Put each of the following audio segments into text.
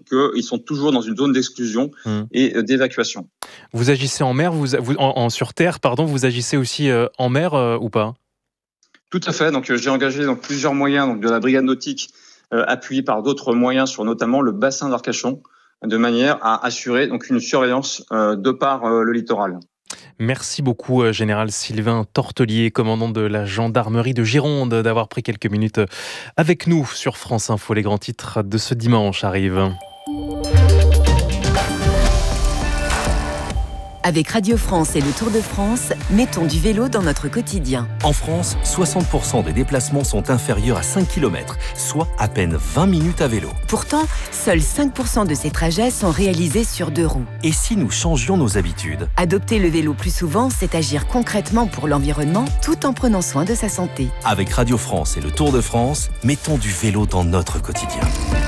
qu'ils sont toujours dans une zone d'exclusion et d'évacuation. Vous agissez en mer, sur terre, pardon, vous agissez aussi en mer ou pas ? Tout à fait. Donc, j'ai engagé plusieurs moyens de la brigade nautique, appuyés par d'autres moyens sur notamment le bassin d'Arcachon, de manière à assurer une surveillance de par le littoral. Merci beaucoup, Général Sylvain Tortelier, commandant de la gendarmerie de Gironde, d'avoir pris quelques minutes avec nous sur France Info. Les grands titres de ce dimanche arrivent. Avec Radio France et le Tour de France, mettons du vélo dans notre quotidien. En France, 60% des déplacements sont inférieurs à 5 km, soit à peine 20 minutes à vélo. Pourtant, seuls 5% de ces trajets sont réalisés sur 2 roues. Et si nous changions nos habitudes ? Adopter le vélo plus souvent, c'est agir concrètement pour l'environnement tout en prenant soin de sa santé. Avec Radio France et le Tour de France, mettons du vélo dans notre quotidien.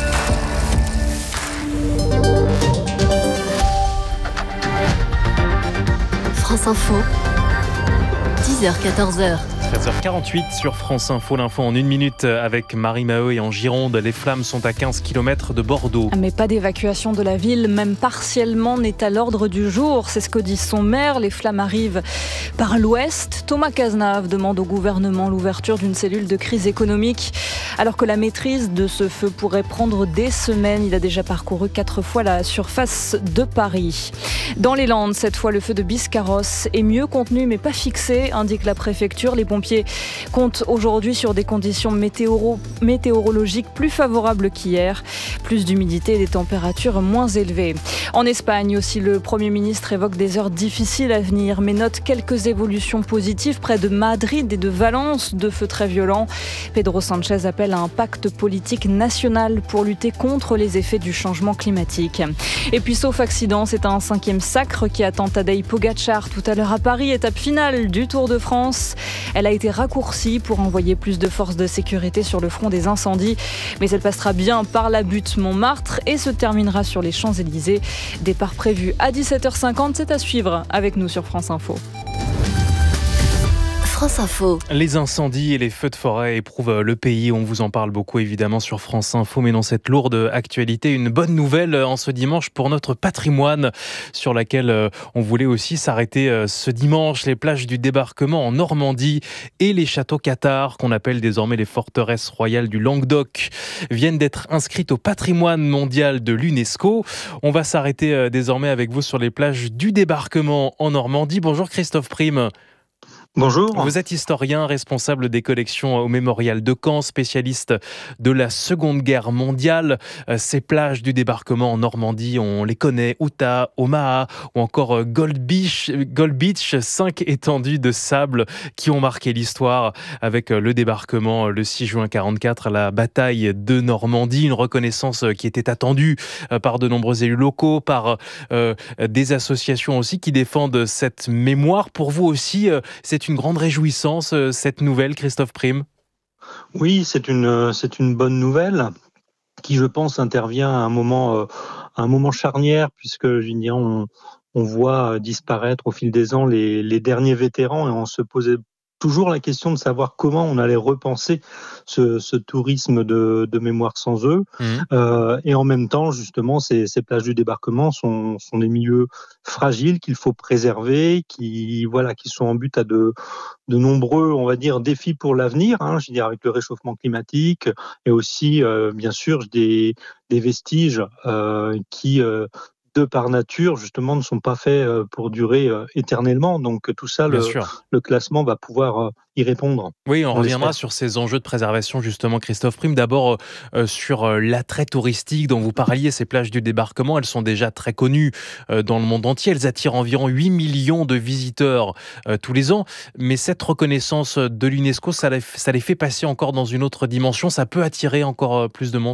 France Info, 10h-14h. 13h48 sur France Info, l'info en 1 minute avec Marie Maheu. Et en Gironde, les flammes sont à 15 km de Bordeaux. Mais pas d'évacuation de la ville, même partiellement, n'est à l'ordre du jour. C'est ce que dit son maire. Les flammes arrivent par l'ouest. Thomas Cazenave demande au gouvernement l'ouverture d'une cellule de crise économique, alors que la maîtrise de ce feu pourrait prendre des semaines. Il a déjà parcouru 4 fois la surface de Paris. Dans les Landes, cette fois, le feu de Biscarrosse est mieux contenu mais pas fixé, indique la préfecture. Les pompiers comptent aujourd'hui sur des conditions météorologiques plus favorables qu'hier. Plus d'humidité et des températures moins élevées. En Espagne aussi, le Premier ministre évoque des heures difficiles à venir, mais note quelques évolutions positives près de Madrid et de Valence, 2 feux très violents. Pedro Sánchez appelle à un pacte politique national pour lutter contre les effets du changement climatique. Et puis, sauf accident, c'est un 5e sacre qui attend Tadej Pogačar tout à l'heure à Paris, étape finale du Tour de France. Elle a été raccourcie pour envoyer plus de forces de sécurité sur le front des incendies. Mais elle passera bien par la butte Montmartre et se terminera sur les Champs-Élysées. Départ prévu à 17h50, c'est à suivre avec nous sur France Info. France Info. Les incendies et les feux de forêt éprouvent le pays. On vous en parle beaucoup évidemment sur France Info, mais dans cette lourde actualité, une bonne nouvelle en ce dimanche pour notre patrimoine, sur laquelle on voulait aussi s'arrêter ce dimanche. Les plages du débarquement en Normandie et les châteaux cathares, qu'on appelle désormais les forteresses royales du Languedoc, viennent d'être inscrites au patrimoine mondial de l'UNESCO. On va s'arrêter désormais avec vous sur les plages du débarquement en Normandie. Bonjour Christophe Prime. Bonjour. Vous êtes historien, responsable des collections au Mémorial de Caen, spécialiste de la Seconde Guerre mondiale. Ces plages du débarquement en Normandie, on les connaît, Outa, Omaha ou encore Gold Beach, 5 étendues de sable qui ont marqué l'histoire avec le débarquement le 6 juin 1944, la bataille de Normandie, une reconnaissance qui était attendue par de nombreux élus locaux, par des associations aussi qui défendent cette mémoire. Pour vous aussi, c'est une grande réjouissance, cette nouvelle, Christophe Prime ? Oui, c'est une bonne nouvelle qui, je pense, intervient à un moment charnière, puisque je veux dire, on voit disparaître au fil des ans les derniers vétérans, et on se posait toujours la question de savoir comment on allait repenser ce tourisme de mémoire sans eux. Et en même temps, justement, ces plages du débarquement sont des milieux fragiles qu'il faut préserver, qui sont en but à de nombreux, on va dire, défis pour l'avenir, je veux dire, avec le réchauffement climatique, et aussi, bien sûr, des vestiges qui de par nature, justement, ne sont pas faits pour durer éternellement. Donc tout ça, le classement va pouvoir y répondre. Oui, on reviendra sur ces enjeux de préservation, justement, Christophe Prime. D'abord, sur l'attrait touristique dont vous parliez, ces plages du débarquement, elles sont déjà très connues dans le monde entier. Elles attirent environ 8 millions de visiteurs tous les ans. Mais cette reconnaissance de l'UNESCO, ça les fait passer encore dans une autre dimension. Ça peut attirer encore plus de monde ?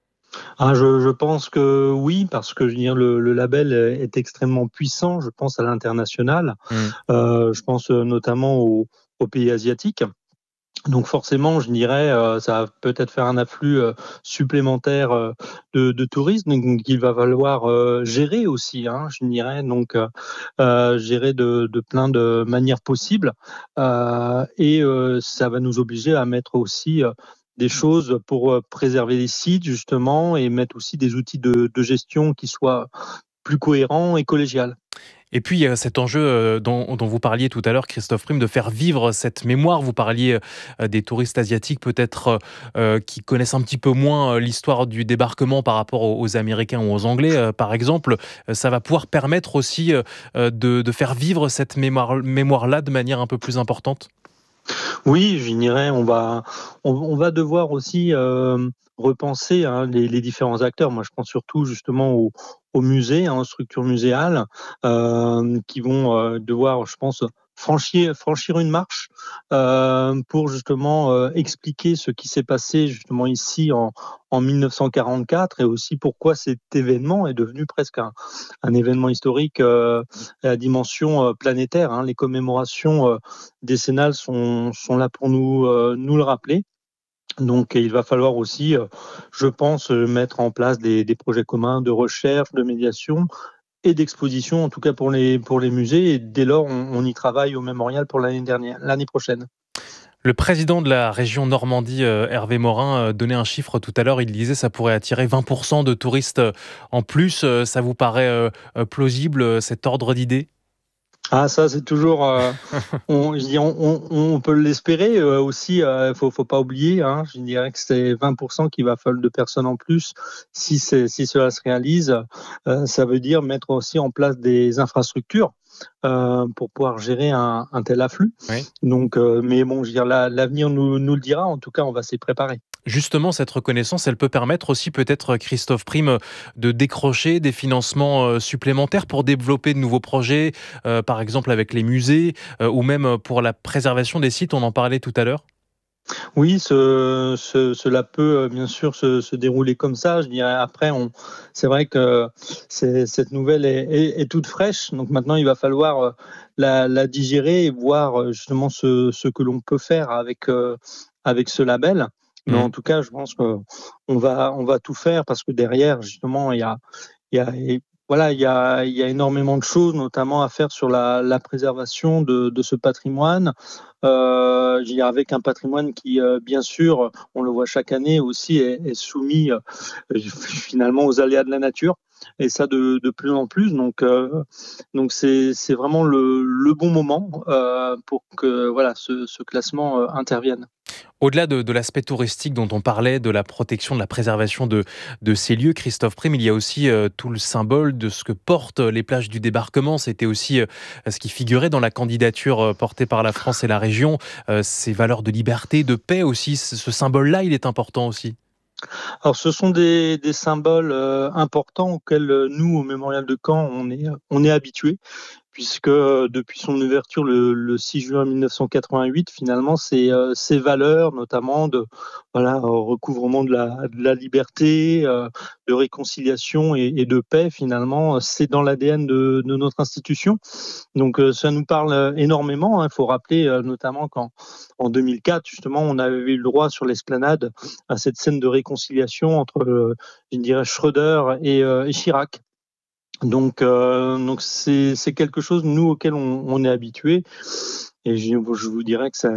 Je pense que oui, parce que je veux dire, le label est extrêmement puissant, je pense à l'international. Je pense notamment aux pays asiatiques. Donc forcément, je dirais, ça va peut-être faire un afflux supplémentaire de touristes, donc il va falloir gérer aussi, je dirais, donc gérer de plein de manières possibles, et ça va nous obliger à mettre aussi des choses pour préserver les sites justement et mettre aussi des outils de gestion qui soient plus cohérents et collégiales. Et puis, il y a cet enjeu dont vous parliez tout à l'heure, Christophe Prime, de faire vivre cette mémoire. Vous parliez des touristes asiatiques peut-être qui connaissent un petit peu moins l'histoire du débarquement par rapport aux Américains ou aux Anglais, par exemple. Ça va pouvoir permettre aussi de faire vivre cette mémoire-là de manière un peu plus importante. Oui, je dirais, on va devoir aussi repenser les différents acteurs. Moi, je pense surtout justement aux musées, aux structures muséales, qui vont devoir, je pense, franchir une marche pour justement expliquer ce qui s'est passé justement ici en 1944 et aussi pourquoi cet événement est devenu presque un événement historique à dimension planétaire. Les commémorations décennales sont là pour nous le rappeler. Donc il va falloir aussi, je pense, mettre en place des projets communs de recherche, de médiation et d'exposition, en tout cas pour les musées. Et dès lors, on y travaille au mémorial pour l'année prochaine. Le président de la région Normandie, Hervé Morin, donnait un chiffre tout à l'heure. Il disait que ça pourrait attirer 20% de touristes en plus. Ça vous paraît plausible, cet ordre d'idée ? Ah, ça, c'est toujours. On peut l'espérer aussi. Faut pas oublier. Je dirais que c'est 20% qu'il va falloir de personnes en plus si cela se réalise. Ça veut dire mettre aussi en place des infrastructures pour pouvoir gérer un tel afflux. Oui. Donc, mais bon, je veux dire, l'avenir nous le dira. En tout cas, on va s'y préparer. Justement, cette reconnaissance, elle peut permettre aussi peut-être, Christophe Prime, de décrocher des financements supplémentaires pour développer de nouveaux projets, par exemple avec les musées, ou même pour la préservation des sites, on en parlait tout à l'heure. Oui, cela peut bien sûr se dérouler comme ça. Je dirais après, c'est vrai que cette nouvelle est toute fraîche. Donc maintenant, il va falloir la digérer et voir justement ce que l'on peut faire avec ce label. Mais en tout cas, je pense qu'on va tout faire parce que derrière, justement, il y a voilà, il y a énormément de choses, notamment à faire sur la préservation de ce patrimoine. Je dirais avec un patrimoine qui, bien sûr, on le voit chaque année aussi, est soumis finalement aux aléas de la nature. Et ça de plus en plus. Donc c'est vraiment le bon moment pour que voilà ce classement intervienne. Au-delà de l'aspect touristique dont on parlait, de la protection, de la préservation de ces lieux, Christophe Prime, il y a aussi tout le symbole de ce que portent les plages du débarquement. C'était aussi ce qui figurait dans la candidature portée par la France et la région. Ces valeurs de liberté, de paix aussi, ce symbole-là, il est important aussi. Alors, ce sont des symboles importants auxquels nous, au Mémorial de Caen, on est habitués, puisque depuis son ouverture le 6 juin 1988, finalement, ces valeurs, notamment de recouvrement de la liberté, de réconciliation et de paix, finalement, c'est dans l'ADN de notre institution. Donc, ça nous parle énormément. Il faut rappeler notamment qu'en 2004, justement, on avait eu le droit sur l'esplanade à cette scène de réconciliation entre, je dirais, Schröder et Chirac. Donc c'est quelque chose nous auquel on est habitué et je vous dirais que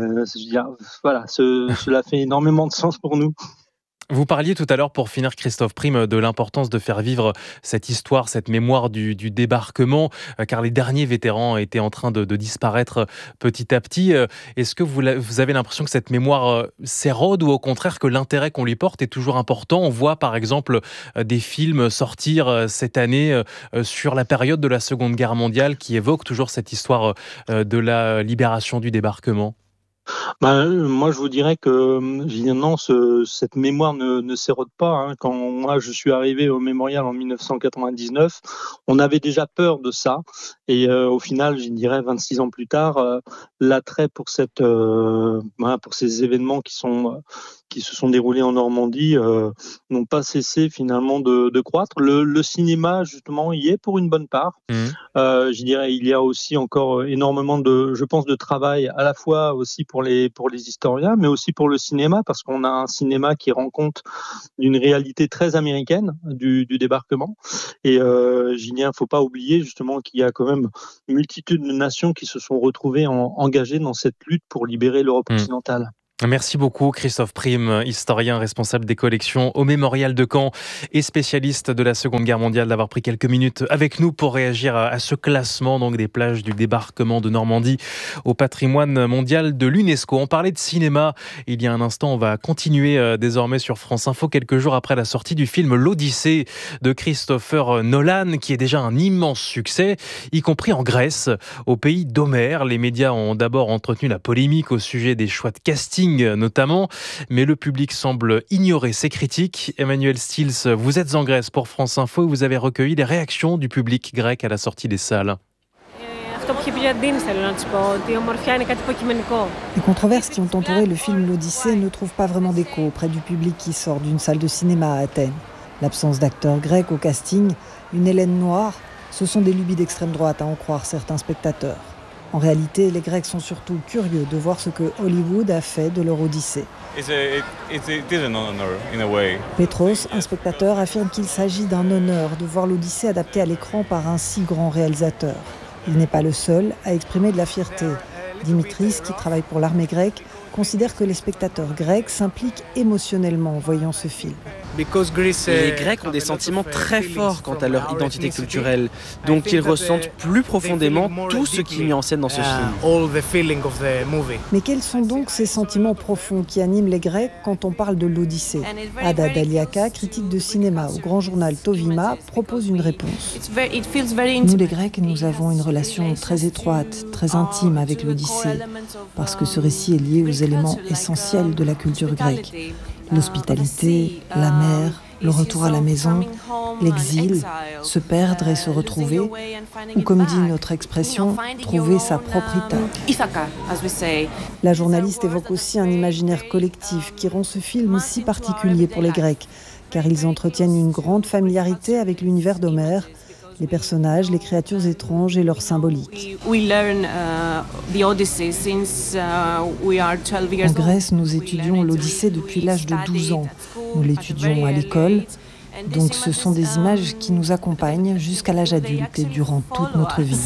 cela fait énormément de sens pour nous. Vous parliez tout à l'heure, pour finir, Christophe Prime, de l'importance de faire vivre cette histoire, cette mémoire du débarquement, car les derniers vétérans étaient en train de disparaître petit à petit. Est-ce que vous avez l'impression que cette mémoire s'érode ou au contraire que l'intérêt qu'on lui porte est toujours important ? On voit par exemple des films sortir cette année sur la période de la Seconde Guerre mondiale qui évoquent toujours cette histoire de la libération du débarquement. Moi, je vous dirais que non, cette mémoire ne s'érode pas. Quand moi je suis arrivé au Mémorial en 1999, on avait déjà peur de ça. Et au final, je dirais 26 ans plus tard, l'attrait pour pour ces événements qui se sont déroulés en Normandie n'ont pas cessé finalement de croître. Le cinéma, justement, y est pour une bonne part. Je dirais il y a aussi encore énormément de travail à la fois aussi pour les historiens, mais aussi pour le cinéma, parce qu'on a un cinéma qui rend compte d'une réalité très américaine du débarquement. Et je dirais, faut pas oublier justement qu'il y a quand même une multitude de nations qui se sont retrouvées engagées dans cette lutte pour libérer l'Europe occidentale. Merci beaucoup Christophe Prime, historien responsable des collections au Mémorial de Caen et spécialiste de la Seconde Guerre mondiale, d'avoir pris quelques minutes avec nous pour réagir à ce classement donc des plages du débarquement de Normandie au patrimoine mondial de l'UNESCO. On parlait de cinéma il y a un instant, on va continuer désormais sur France Info quelques jours après la sortie du film L'Odyssée de Christopher Nolan, qui est déjà un immense succès, y compris en Grèce, au pays d'Homère. Les médias ont d'abord entretenu la polémique au sujet des choix de casting notamment, mais le public semble ignorer ces critiques. Emmanuel Stills, vous êtes en Grèce pour France Info et vous avez recueilli les réactions du public grec à la sortie des salles. Les controverses qui ont entouré le film L'Odyssée ne trouvent pas vraiment d'écho auprès du public qui sort d'une salle de cinéma à Athènes. L'absence d'acteurs grecs au casting, une Hélène noire, ce sont des lubies d'extrême droite à en croire certains spectateurs. En réalité, les Grecs sont surtout curieux de voir ce que Hollywood a fait de leur Odyssée. Petros, un spectateur, affirme qu'il s'agit d'un honneur de voir l'Odyssée adaptée à l'écran par un si grand réalisateur. Il n'est pas le seul à exprimer de la fierté. Dimitris, qui travaille pour l'armée grecque, considère que les spectateurs grecs s'impliquent émotionnellement en voyant ce film. Les Grecs ont des sentiments très forts quant à leur identité culturelle, donc ils ressentent plus profondément tout ce qui est mis en scène dans ce film. Mais quels sont donc ces sentiments profonds qui animent les Grecs quand on parle de l'Odyssée ? Ada Daliaka, critique de cinéma au grand journal Tovima, propose une réponse. Nous les Grecs, nous avons une relation très étroite, très intime avec l'Odyssée, parce que ce récit est lié aux éléments essentiels de la culture grecque. L'hospitalité, la mer, le retour à la maison, l'exil, se perdre et se retrouver, ou comme dit notre expression, trouver sa propre Ithaca. La journaliste évoque aussi un imaginaire collectif qui rend ce film si particulier pour les Grecs, car ils entretiennent une grande familiarité avec l'univers d'Homère, les personnages, les créatures étranges et leur symbolique. En Grèce, nous étudions l'Odyssée depuis l'âge de 12 ans. Nous l'étudions à l'école. Donc ce sont des images qui nous accompagnent jusqu'à l'âge adulte et durant toute notre vie.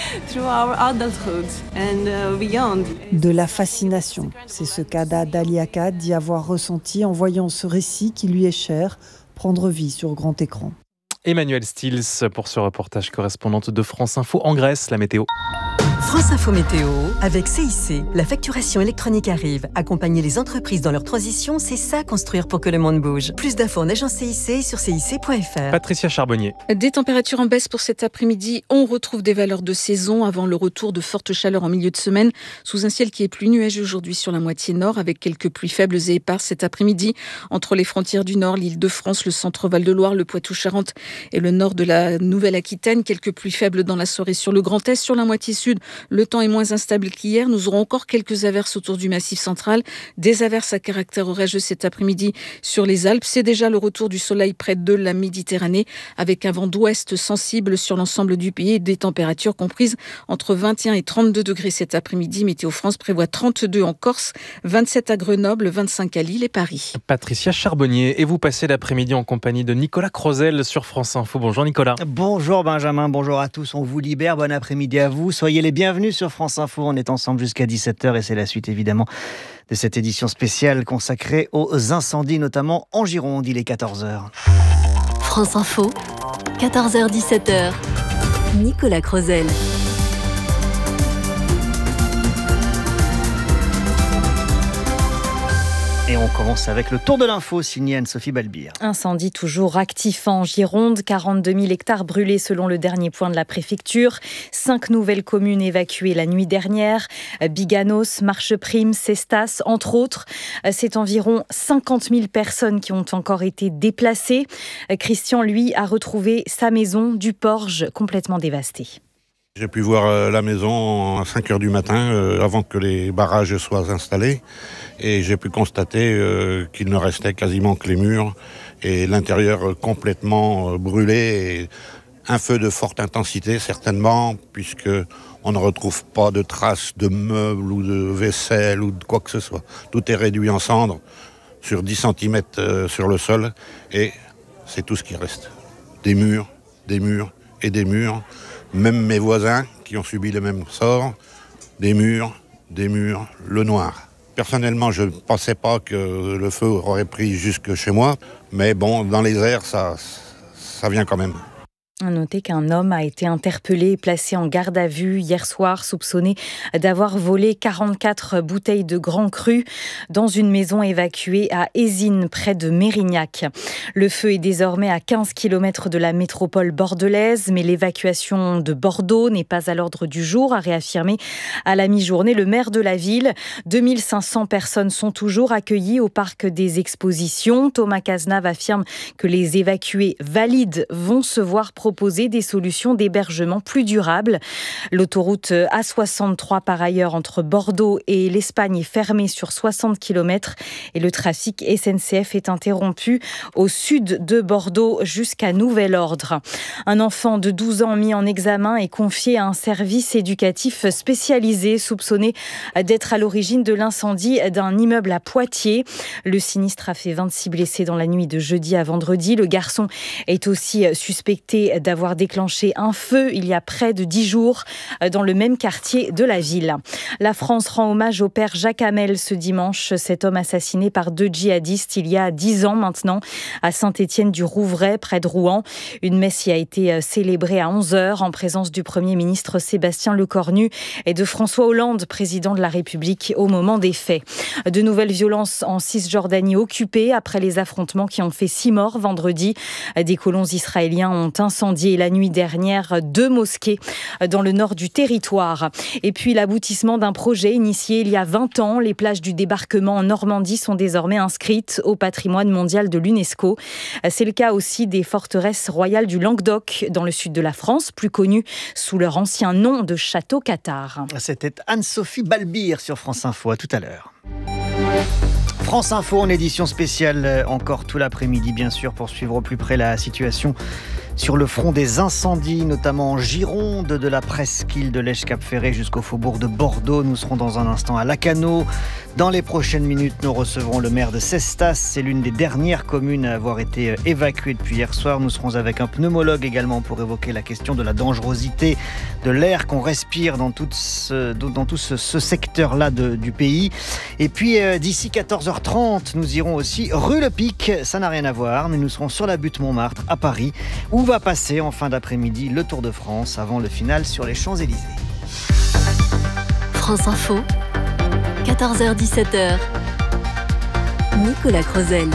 De la fascination, c'est ce qu'Ada Daliaka dit avoir ressenti en voyant ce récit qui lui est cher prendre vie sur grand écran. Emmanuel Stills pour ce reportage, correspondante de France Info en Grèce, la météo. France Info Météo, avec CIC, la facturation électronique arrive. Accompagner les entreprises dans leur transition, c'est ça construire pour que le monde bouge. Plus d'infos en agence CIC sur cic.fr. Patricia Charbonnier. Des températures en baisse pour cet après-midi. On retrouve des valeurs de saison avant le retour de fortes chaleurs en milieu de semaine, sous un ciel qui est plus nuageux aujourd'hui sur la moitié nord, avec quelques pluies faibles et éparses cet après-midi entre les frontières du nord, l'Île-de-France, le centre Val-de-Loire, le Poitou-Charentes et le nord de la Nouvelle-Aquitaine. Quelques pluies faibles dans la soirée sur le Grand Est. Sur la moitié sud, le temps est moins instable qu'hier. Nous aurons encore quelques averses autour du Massif central. Des averses à caractère orageux cet après-midi sur les Alpes. C'est déjà le retour du soleil près de la Méditerranée, avec un vent d'ouest sensible sur l'ensemble du pays et des températures comprises entre 21 et 32 degrés cet après-midi. Météo France prévoit 32 en Corse, 27 à Grenoble, 25 à Lille et Paris. Patricia Charbonnier, et vous passez l'après-midi en compagnie de Nicolas Crozel sur France Info. Bonjour Nicolas. Bonjour Benjamin, bonjour à tous. On vous libère, bon après-midi à vous. Soyez les bienvenus sur France Info. On est ensemble jusqu'à 17h et c'est la suite évidemment de cette édition spéciale consacrée aux incendies, notamment en Gironde. Il est 14h. France Info, 14h-17h. Nicolas Crozel. Et on commence avec le tour de l'info signé Anne-Sophie Balbir. Incendie toujours actif en Gironde, 42 000 hectares brûlés selon le dernier point de la préfecture. 5 nouvelles communes évacuées la nuit dernière. Biganos, Marcheprime, Cestas, entre autres. C'est environ 50 000 personnes qui ont encore été déplacées. Christian, lui, a retrouvé sa maison du Porge complètement dévastée. J'ai pu voir la maison à 5h du matin, avant que les barrages soient installés. Et j'ai pu constater qu'il ne restait quasiment que les murs et l'intérieur complètement brûlé. Et un feu de forte intensité, certainement, puisque on ne retrouve pas de traces de meubles ou de vaisselle ou de quoi que ce soit. Tout est réduit en cendres sur 10 cm sur le sol. Et c'est tout ce qui reste. Des murs et des murs. Même mes voisins qui ont subi le même sort, des murs, le noir. Personnellement, je ne pensais pas que le feu aurait pris jusque chez moi. Mais bon, dans les airs, ça vient quand même. À noter qu'un homme a été interpellé et placé en garde à vue hier soir, soupçonné d'avoir volé 44 bouteilles de Grand Cru dans une maison évacuée à Ézines, près de Mérignac. Le feu est désormais à 15 km de la métropole bordelaise, mais l'évacuation de Bordeaux n'est pas à l'ordre du jour, a réaffirmé à la mi-journée le maire de la ville. 2500 personnes sont toujours accueillies au parc des expositions. Thomas Cazenave affirme que les évacués valides vont se voir proposer des solutions d'hébergement plus durables. L'autoroute A63 par ailleurs entre Bordeaux et l'Espagne est fermée sur 60 km et le trafic SNCF est interrompu au sud de Bordeaux jusqu'à nouvel ordre. Un enfant de 12 ans mis en examen est confié à un service éducatif spécialisé soupçonné d'être à l'origine de l'incendie d'un immeuble à Poitiers. Le sinistre a fait 26 blessés dans la nuit de jeudi à vendredi. Le garçon est aussi suspecté d'avoir déclenché un feu il y a près de 10 jours dans le même quartier de la ville. La France rend hommage au père Jacques Hamel ce dimanche, cet homme assassiné par 2 djihadistes il y a 10 ans maintenant à Saint-Étienne-du-Rouvray près de Rouen. Une messe y a été célébrée à 11h en présence du Premier ministre Sébastien Lecornu et de François Hollande, président de la République au moment des faits. De nouvelles violences en Cisjordanie occupée après les affrontements qui ont fait 6 morts vendredi. Des colons israéliens ont incendié la nuit dernière 2 mosquées dans le nord du territoire. Et puis l'aboutissement d'un projet initié il y a 20 ans. Les plages du débarquement en Normandie sont désormais inscrites au patrimoine mondial de l'UNESCO. C'est le cas aussi des forteresses royales du Languedoc dans le sud de la France, plus connues sous leur ancien nom de Château Cathare. C'était Anne-Sophie Balbir sur France Info. À tout à l'heure. France Info en édition spéciale encore tout l'après-midi, bien sûr, pour suivre au plus près la situation sur le front des incendies, notamment en Gironde, de la presqu'île de Lèche-Cap-Ferré jusqu'au faubourg de Bordeaux. Nous serons dans un instant à Lacanau. Dans les prochaines minutes, nous recevrons le maire de Cestas. C'est l'une des dernières communes à avoir été évacuée depuis hier soir. Nous serons avec un pneumologue également pour évoquer la question de la dangerosité de l'air qu'on respire dans tout ce secteur-là du pays. Et puis, d'ici 14h30, nous irons aussi rue Le Pic. Ça n'a rien à voir, mais nous serons sur la butte Montmartre à Paris, où va passer en fin d'après-midi le Tour de France avant le final sur les Champs-Élysées. France Info, 14h-17h, Nicolas Crozel.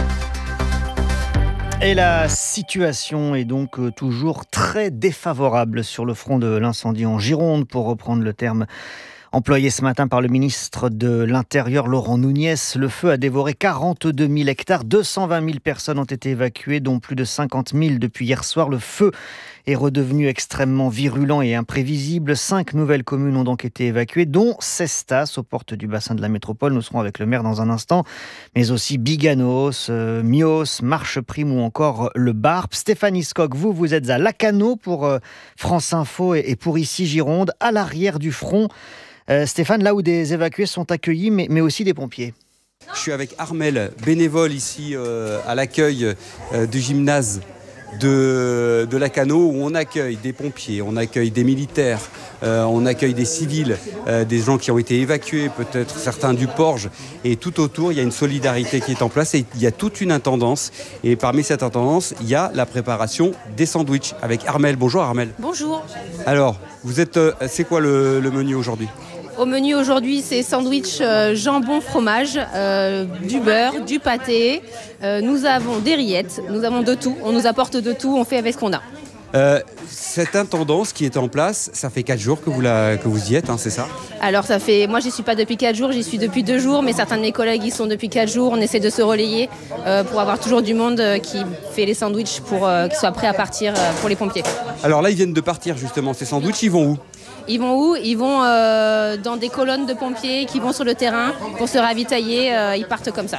Et la situation est donc toujours très défavorable sur le front de l'incendie en Gironde, pour reprendre le terme employé ce matin par le ministre de l'Intérieur, Laurent Nunez. Le feu a dévoré 42 000 hectares, 220 000 personnes ont été évacuées, dont plus de 50 000 depuis hier soir. Le feu est redevenu extrêmement virulent et imprévisible. 5 nouvelles communes ont donc été évacuées, dont Cestas, aux portes du bassin de la métropole. Nous serons avec le maire dans un instant, mais aussi Biganos, Mios, Marcheprime ou encore le Barp. Stéphanie Skock, vous êtes à Lacanau pour France Info et pour ici Gironde, à l'arrière du front. Stéphane, là où des évacués sont accueillis, mais aussi des pompiers. Je suis avec Armel, bénévole ici à l'accueil du gymnase de Lacanau, où on accueille des pompiers, on accueille des militaires, on accueille des civils, des gens qui ont été évacués, peut-être certains du Porge. Et tout autour, il y a une solidarité qui est en place et il y a toute une intendance. Et parmi cette intendance, il y a la préparation des sandwichs avec Armel. Bonjour Armel. Bonjour. Alors, c'est quoi le menu aujourd'hui ? Au menu aujourd'hui, c'est sandwich jambon fromage, du beurre, du pâté. Nous avons des rillettes, nous avons de tout. On nous apporte de tout, on fait avec ce qu'on a. Cette intendance qui est en place, ça fait 4 jours que vous y êtes, hein, c'est ça ? Alors moi j'y suis pas depuis 4 jours, j'y suis depuis 2 jours, mais certains de mes collègues y sont depuis 4 jours. On essaie de se relayer pour avoir toujours du monde qui fait les sandwichs pour qu'ils soient prêts à partir pour les pompiers. Alors là, ils viennent de partir justement, ces sandwichs, ils vont où ? Ils vont où ? Ils vont dans des colonnes de pompiers qui vont sur le terrain pour se ravitailler, ils partent comme ça.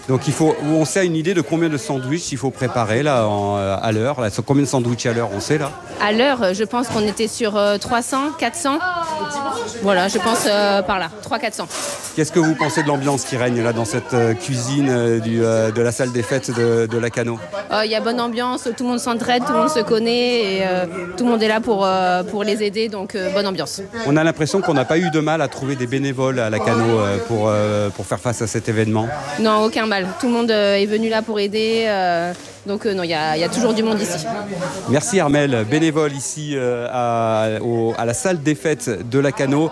Donc on sait une idée de combien de sandwichs il faut préparer là à l'heure. Là, combien de sandwichs à l'heure, on sait là? À l'heure, je pense qu'on était sur 300, 400. Voilà, je pense par là, 300-400. Qu'est-ce que vous pensez de l'ambiance qui règne là dans cette cuisine de la salle des fêtes de Lacanau? Il y a bonne ambiance, tout le monde s'entraide, tout le monde se connaît et tout le monde est là pour les aider, donc bonne ambiance. On a l'impression qu'on n'a pas eu de mal à trouver des bénévoles à Lacanau pour faire face à cet événement. Non, aucun mal. Tout le monde est venu là pour aider. Donc non, il y a toujours du monde ici. Merci Armelle, bénévole ici à la salle des fêtes de Lacanau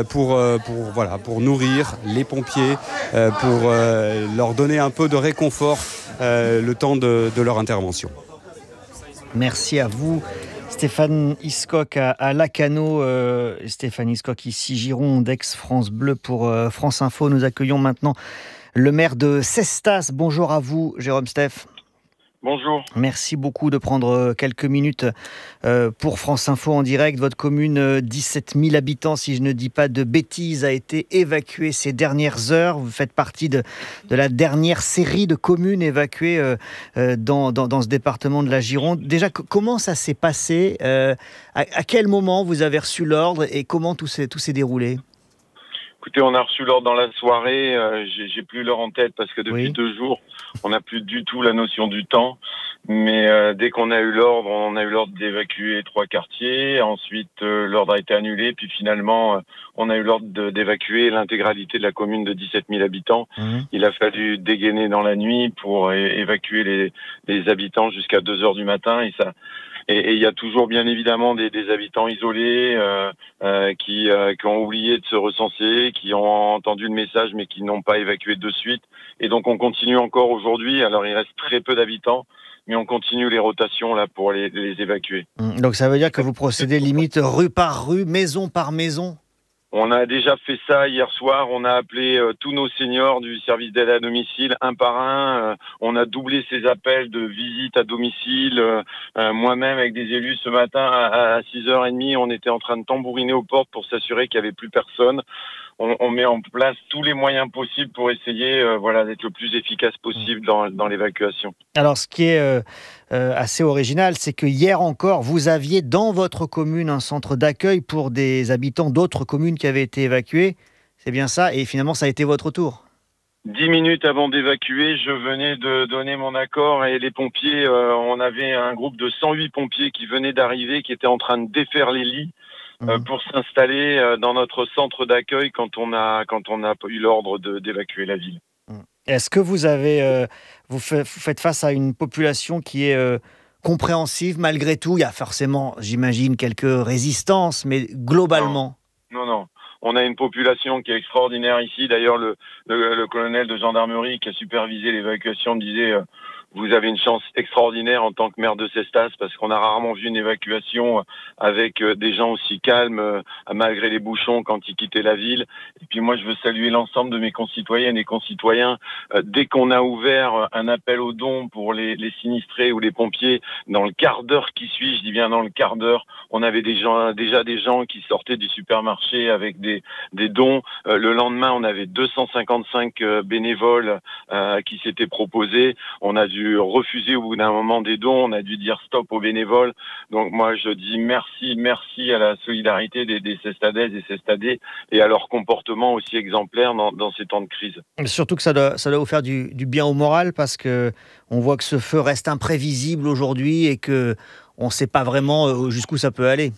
pour nourrir les pompiers, pour leur donner un peu de réconfort le temps de leur intervention. Merci à vous. Stéphane Hiscock à Lacanau. Stéphane Hiscock ici, Gironde, ex-France Bleu pour France Info. Nous accueillons maintenant le maire de Cestas. Bonjour à vous, Jérôme Steph. Bonjour. Merci beaucoup de prendre quelques minutes pour France Info en direct. Votre commune, 17 000 habitants, si je ne dis pas de bêtises, a été évacuée ces dernières heures. Vous faites partie de la dernière série de communes évacuées dans ce département de la Gironde. Déjà, comment ça s'est passé? À quel moment vous avez reçu l'ordre et comment tout s'est déroulé? Écoutez, on a reçu l'ordre dans la soirée. J'ai plus l'heure en tête parce que depuis 2 jours, on n'a plus du tout la notion du temps. Mais dès qu'on a eu l'ordre, on a eu l'ordre d'évacuer 3 quartiers. Ensuite, l'ordre a été annulé. Puis finalement, on a eu l'ordre d'évacuer l'intégralité de la commune de 17 000 habitants. Il a fallu dégainer dans la nuit pour évacuer les habitants jusqu'à 2 heures du matin. Et il y a toujours bien évidemment des habitants isolés qui ont oublié de se recenser, qui ont entendu le message mais qui n'ont pas évacué de suite. Et donc on continue encore aujourd'hui. Alors il reste très peu d'habitants, mais on continue les rotations là pour les évacuer. Donc ça veut dire que vous procédez limite rue par rue, maison par maison? On a déjà fait ça hier soir. On a appelé tous nos seniors du service d'aide à domicile un par un. On a doublé ces appels de visite à domicile. Moi-même, avec des élus ce matin à 6h30, on était en train de tambouriner aux portes pour s'assurer qu'il n'y avait plus personne. On met en place tous les moyens possibles pour essayer d'être le plus efficace possible dans l'évacuation. Alors, ce qui est assez original, c'est que hier encore, vous aviez dans votre commune un centre d'accueil pour des habitants d'autres communes qui avaient été évacués. C'est bien ça? Et finalement, ça a été votre tour? 10 minutes avant d'évacuer, je venais de donner mon accord et les pompiers, on avait un groupe de 108 pompiers qui venaient d'arriver, qui étaient en train de défaire les lits. Pour s'installer dans notre centre d'accueil quand on a eu l'ordre d'évacuer la ville. Est-ce que vous faites face à une population qui est compréhensive malgré tout? Il y a forcément, j'imagine, quelques résistances, mais globalement... Non. On a une population qui est extraordinaire ici. D'ailleurs, le colonel de gendarmerie qui a supervisé l'évacuation me disait... Vous avez une chance extraordinaire en tant que maire de Cestas parce qu'on a rarement vu une évacuation avec des gens aussi calmes malgré les bouchons quand ils quittaient la ville. Et puis moi, je veux saluer l'ensemble de mes concitoyennes et concitoyens. Dès qu'on a ouvert un appel aux dons pour les sinistrés ou les pompiers, dans le quart d'heure qui suit, je dis bien dans le quart d'heure, on avait déjà des gens qui sortaient du supermarché avec des dons. Le lendemain, on avait 255 bénévoles qui s'étaient proposés. On a dû refuser au bout d'un moment des dons, on a dû dire stop aux bénévoles. Donc moi je dis merci à la solidarité des Cestadaises et Cestadais et à leur comportement aussi exemplaire dans ces temps de crise. Surtout que ça doit vous faire du bien au moral parce que on voit que ce feu reste imprévisible aujourd'hui et que on ne sait pas vraiment jusqu'où ça peut aller.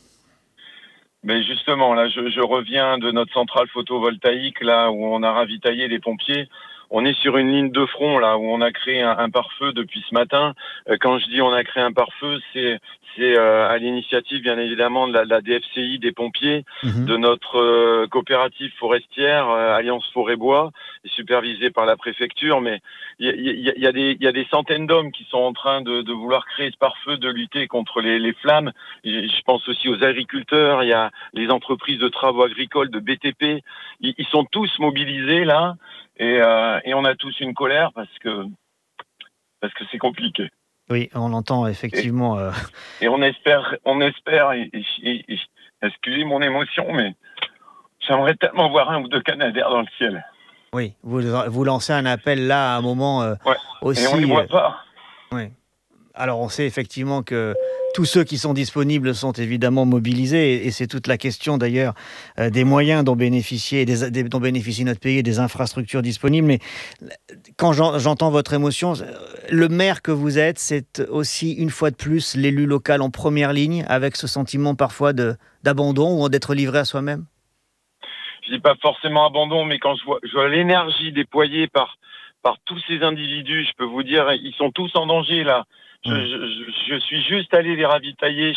Mais justement, là je reviens de notre centrale photovoltaïque là où on a ravitaillé les pompiers. On est sur une ligne de front là où on a créé un pare-feu depuis ce matin. Quand je dis on a créé un pare-feu, c'est à l'initiative bien évidemment de la DFCI des pompiers, de notre coopérative forestière Alliance Forêt-Bois, supervisée par la préfecture. Mais il y a des centaines d'hommes qui sont en train de vouloir créer ce pare-feu, de lutter contre les flammes. Je pense aussi aux agriculteurs. Il y a les entreprises de travaux agricoles, de BTP. Ils sont tous mobilisés là. Et on a tous une colère parce que c'est compliqué. Oui, on l'entend effectivement. Et on espère. Excusez mon émotion, mais j'aimerais tellement voir un ou deux Canadair dans le ciel. Oui, vous lancez un appel là à un moment aussi. Et on n'y voit pas. Oui. Alors on sait effectivement que tous ceux qui sont disponibles sont évidemment mobilisés et c'est toute la question d'ailleurs des moyens dont bénéficie notre pays et des infrastructures disponibles. Mais quand j'entends votre émotion, le maire que vous êtes, c'est aussi une fois de plus l'élu local en première ligne avec ce sentiment parfois d'abandon ou d'être livré à soi-même. Je dis pas forcément abandon, mais quand je vois l'énergie déployée par tous ces individus, je peux vous dire, ils sont tous en danger là. Je suis juste allé les ravitailler